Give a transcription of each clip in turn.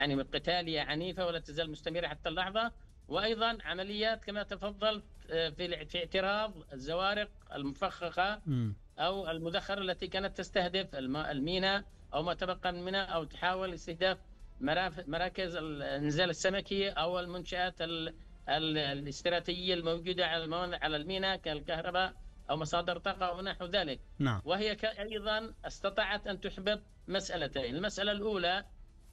يعني قتالية عنيفة ولا تزال مستمرة حتى اللحظة. وأيضا عمليات كما تفضلت في اعتراض الزوارق المفخخة أو المدخرة التي كانت تستهدف الميناء أو ما تبقى من ميناء، أو تحاول استهداف مراكز الإنزال السمكي أو المنشآت الاستراتيجية الموجودة على الميناء كالكهرباء أو مصادر طاقة ونحو ذلك. نعم. وهي أيضا استطاعت أن تحبط مسألتين. المسألة الأولى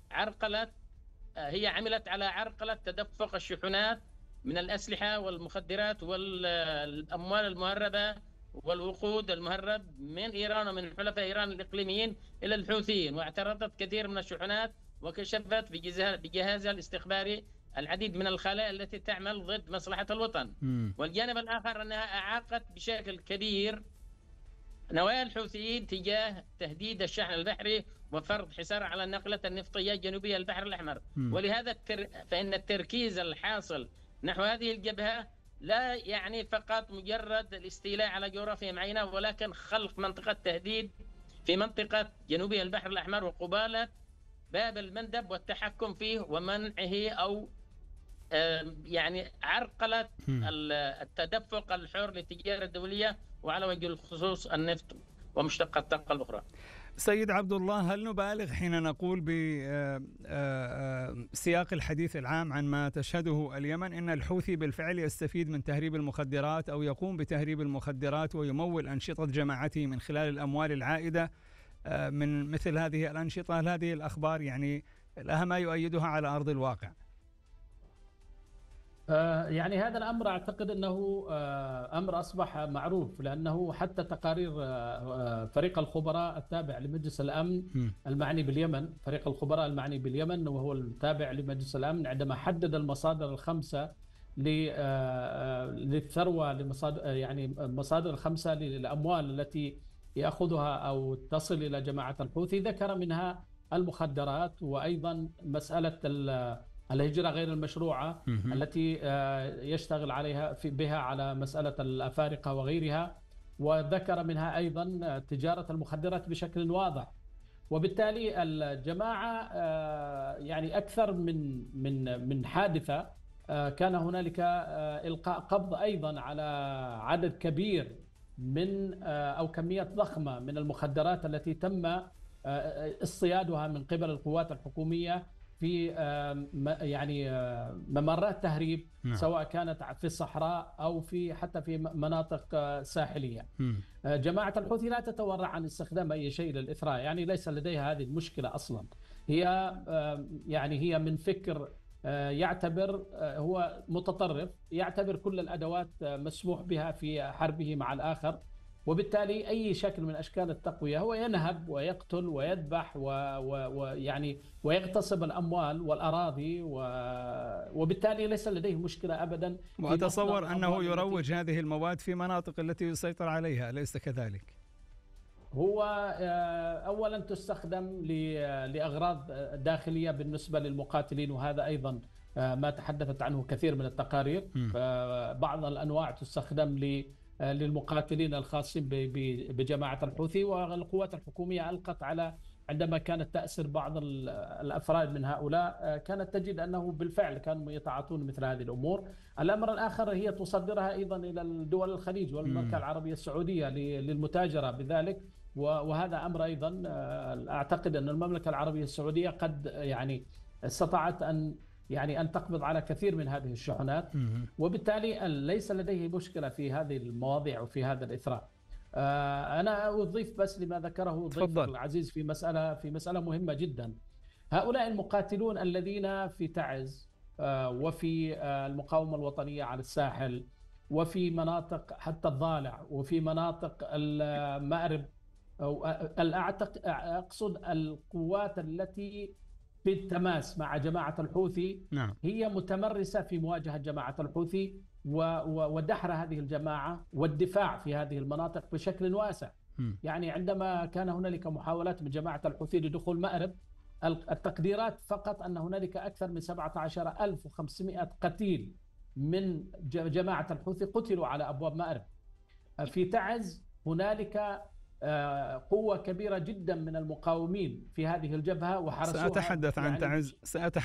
هي عملت على عرقلة تدفق الشحنات من الأسلحة والمخدرات والأموال المهربة والوقود المهرب من إيران ومن حلفاء إيران الإقليميين إلى الحوثيين، واعترضت كثير من الشحنات وكشفت بجهازها الاستخباري العديد من الخلايا التي تعمل ضد مصلحة الوطن. والجانب الآخر أنها أعاقت بشكل كبير نوايا الحوثيين تجاه تهديد الشحن البحري وفرض حصار على النقلة النفطية جنوبية البحر الأحمر. ولهذا فإن التركيز الحاصل نحو هذه الجبهة لا يعني فقط مجرد الاستيلاء على جغرافيا معينة، ولكن خلق منطقة تهديد في منطقة جنوبية البحر الأحمر وقبالة باب المندب والتحكم فيه ومنعه أو يعني عرقلة التدفق الحر للتجارة الدولية، وعلى وجه الخصوص النفط ومشتقات الطاقة الأخرى. سيد عبد الله، هل نبالغ حين نقول بسياق الحديث العام عن ما تشهده اليمن أن الحوثي بالفعل يستفيد من تهريب المخدرات أو يقوم بتهريب المخدرات ويمول أنشطة جماعته من خلال الأموال العائدة من مثل هذه الأنشطة؟ هل هذه الأخبار يعني لها ما يؤيدها على أرض الواقع؟ يعني هذا الأمر أعتقد أنه أمر أصبح معروف، لأنه حتى تقارير فريق الخبراء التابع لمجلس الأمن المعني باليمن، فريق الخبراء المعني باليمن وهو التابع لمجلس الأمن، عندما حدد المصادر الخمسة للثروة، يعني المصادر الخمسة للأموال التي يأخذها أو تصل إلى جماعة الحوثي، ذكر منها المخدرات، وأيضا مسألة الهجرة غير المشروعة التي يشتغل عليها بها على مسألة الأفارقة وغيرها، وذكر منها أيضا تجارة المخدرات بشكل واضح. وبالتالي الجماعة يعني أكثر من حادثة كان هنالك إلقاء قبض أيضا على عدد كبير من أو كميات ضخمة من المخدرات التي تم اصطيادها من قبل القوات الحكومية في يعني ممرات تهريب، سواء كانت في الصحراء أو حتى في مناطق ساحلية. جماعة الحوثي لا تتورع عن استخدام أي شيء للإثراء، يعني ليس لديها هذه المشكلة أصلا. هي من فكر يعتبر هو متطرف، يعتبر كل الأدوات مسموح بها في حربه مع الآخر، وبالتالي أي شكل من أشكال التقوية هو ينهب ويقتل ويذبح ويعني ويغتصب الأموال والأراضي، وبالتالي ليس لديه مشكلة أبدا. وأتصور أنه يروج هذه المواد في مناطق التي يسيطر عليها، أليس كذلك؟ هو أولا تستخدم لأغراض داخلية بالنسبة للمقاتلين، وهذا أيضا ما تحدثت عنه كثير من التقارير. بعض الأنواع تستخدم للمقاتلين الخاصين بجماعة الحوثي، والقوات الحكومية ألقت عندما كانت تأسر بعض الأفراد من هؤلاء كانت تجد أنه بالفعل كانوا يتعاطون مثل هذه الأمور. الأمر الآخر هي تصدرها أيضا إلى الدول الخليج والمملكة العربية السعودية للمتاجرة بذلك، وهذا أمر أيضا أعتقد أن المملكة العربية السعودية قد يعني استطاعت أن تقبض على كثير من هذه الشحنات، وبالتالي ليس لديه مشكلة في هذه المواضيع وفي هذا الإثراء. أنا أضيف بس لما ذكره ضيف العزيز في مسألة مهمة جدا. هؤلاء المقاتلون الذين في تعز وفي المقاومة الوطنية على الساحل وفي مناطق حتى الضالع وفي مناطق المأرب، أقصد القوات التي في التماس مع جماعة الحوثي، هي متمرسة في مواجهة جماعة الحوثي ودحر هذه الجماعة والدفاع في هذه المناطق بشكل واسع. يعني عندما كان هنالك محاولات من جماعة الحوثي لدخول مأرب، التقديرات فقط أن هنالك أكثر من 17,500 قتيل من جماعة الحوثي قتلوا على أبواب مأرب. في تعز هنالك قوة كبيرة جدا من المقاومين في هذه الجبهة وحرسوها. سأتحدث عن تعز